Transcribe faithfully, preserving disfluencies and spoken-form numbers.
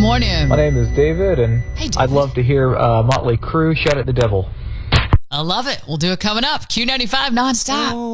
morning. My name is David, and Hey, David. I'd love to hear uh, Motley Crue Shout at the Devil. I love it. We'll do it coming up. Q ninety-five nonstop.